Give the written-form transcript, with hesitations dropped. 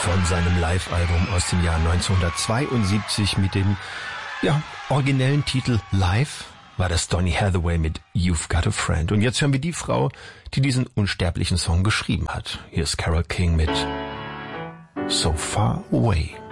von seinem Live-Album aus dem Jahr 1972 mit dem originellen Titel Live war das Donny Hathaway mit You've Got a Friend. Und jetzt hören wir die Frau, die diesen unsterblichen Song geschrieben hat. Hier ist Carole King mit So Far Away.